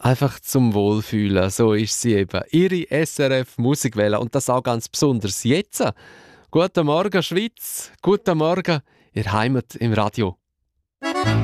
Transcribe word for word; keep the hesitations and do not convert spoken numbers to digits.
Einfach zum Wohlfühlen, so ist sie eben. Ihre S R F Musikwelle und das auch ganz besonders jetzt. Guten Morgen Schweiz, guten Morgen, Ihr Heimat im Radio.